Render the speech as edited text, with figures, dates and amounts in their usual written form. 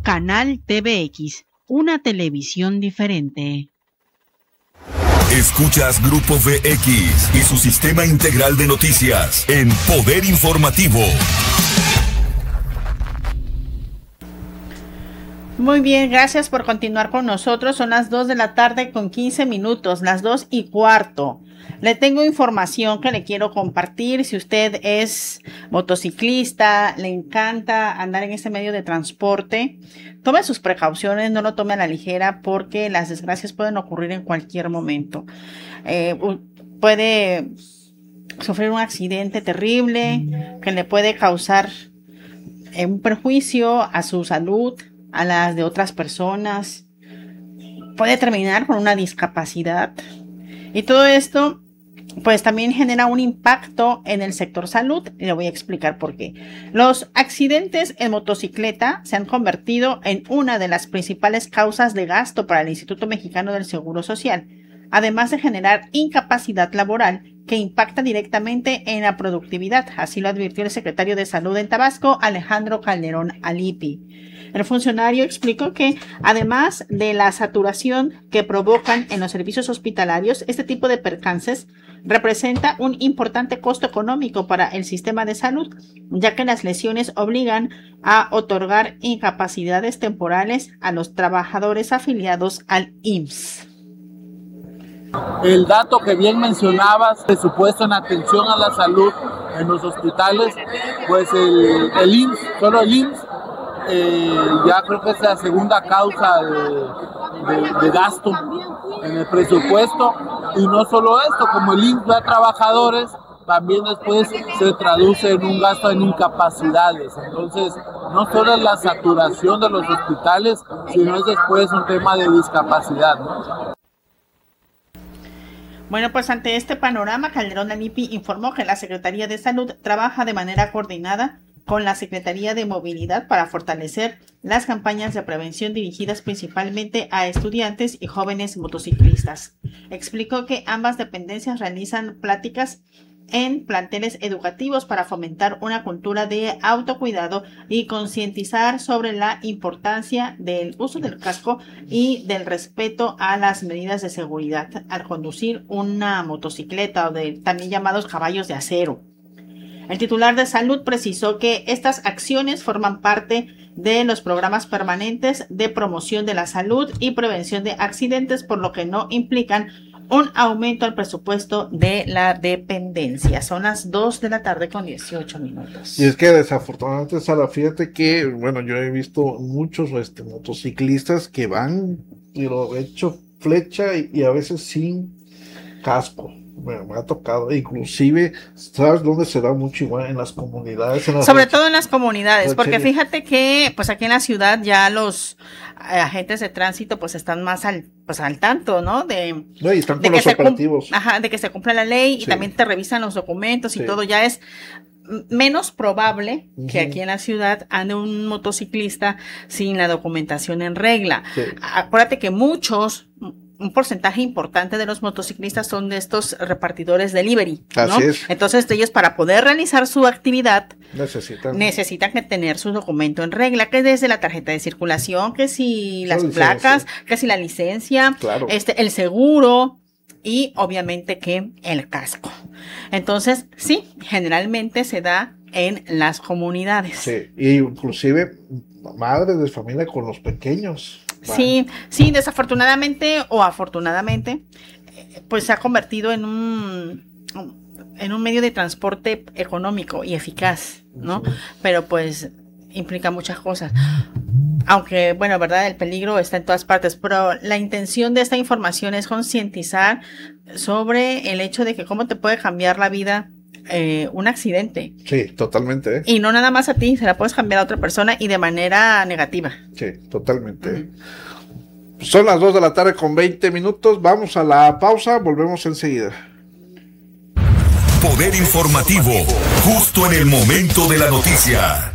Canal TVX, una televisión diferente. Escuchas Grupo VX y su sistema integral de noticias en Poder Informativo. Muy bien, gracias por continuar con nosotros. Son las 2 de la tarde con 15 minutos, las 2:15. Le tengo información que le quiero compartir. Si usted es motociclista, le encanta andar en este medio de transporte, tome sus precauciones, no lo tome a la ligera porque las desgracias pueden ocurrir en cualquier momento. Puede sufrir un accidente terrible que le puede causar un perjuicio a su salud, a las de otras personas. Puede terminar con una discapacidad. Y todo esto, pues también genera un impacto en el sector salud. Y le voy a explicar por qué. Los accidentes en motocicleta se han convertido en una de las principales causas de gasto para el Instituto Mexicano del Seguro Social, además de generar incapacidad laboral que impacta directamente en la productividad. Así lo advirtió el secretario de Salud en Tabasco, Alejandro Calderón Alipi. El funcionario explicó que, además de la saturación que provocan en los servicios hospitalarios, este tipo de percances representa un importante costo económico para el sistema de salud, ya que las lesiones obligan a otorgar incapacidades temporales a los trabajadores afiliados al IMSS. El dato que bien mencionabas, presupuesto en atención a la salud en los hospitales, pues el IMSS, solo el IMSS, ya creo que es la segunda causa de gasto en el presupuesto. Y no solo esto, como el IMSS ve a trabajadores, también después se traduce en un gasto en incapacidades. Entonces, no solo es la saturación de los hospitales, sino es después un tema de discapacidad, ¿no? Bueno, pues ante este panorama, Calderón Alipi informó que la Secretaría de Salud trabaja de manera coordinada con la Secretaría de Movilidad para fortalecer las campañas de prevención dirigidas principalmente a estudiantes y jóvenes motociclistas. Explicó que ambas dependencias realizan pláticas en planteles educativos para fomentar una cultura de autocuidado y concientizar sobre la importancia del uso del casco y del respeto a las medidas de seguridad al conducir una motocicleta, o también llamados caballos de acero. El titular de Salud precisó que estas acciones forman parte de los programas permanentes de promoción de la salud y prevención de accidentes, por lo que no implican un aumento al presupuesto de la dependencia. Son las 2 de la tarde con 18 minutos. Y es que desafortunadamente, Sara, fíjate que, bueno, yo he visto muchos motociclistas que van, pero hecho flecha y a veces sin casco. Bueno, me ha tocado, inclusive, ¿sabes dónde se da mucho igual? En las comunidades. Sobre todo en las comunidades, porque fíjate que pues aquí en la ciudad ya los agentes de tránsito pues están más al tanto, ¿no? No, y están con los operativos. De que se cumpla la ley y también te revisan los documentos y todo. Ya es menos probable que aquí en la ciudad ande un motociclista sin la documentación en regla. Sí. Acuérdate que un porcentaje importante de los motociclistas son de estos repartidores delivery, ¿no? Así es. Entonces ellos, para poder realizar su actividad, necesitan que tener su documento en regla, que desde la tarjeta de circulación, que si las placas, que si la licencia, claro, el seguro y obviamente que el casco. Entonces, sí, generalmente se da en las comunidades. Sí, y inclusive madres de familia con los pequeños. Sí, desafortunadamente o afortunadamente, pues se ha convertido en un medio de transporte económico y eficaz, ¿no? Sí. Pero pues implica muchas cosas. Aunque, bueno, verdad, el peligro está en todas partes, pero la intención de esta información es concientizar sobre el hecho de que cómo te puede cambiar la vida un accidente. Sí, totalmente. Y no nada más a ti, se la puedes cambiar a otra persona y de manera negativa. Sí, totalmente. Son las 2 de la tarde con 20 minutos. Vamos a la pausa, volvemos enseguida. Poder informativo, justo en el momento de la noticia.